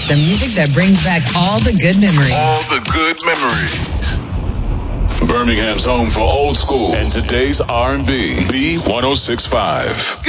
The music that brings back all the good memories. All the good memories. Birmingham's home for old school and today's R&B. B 106.5.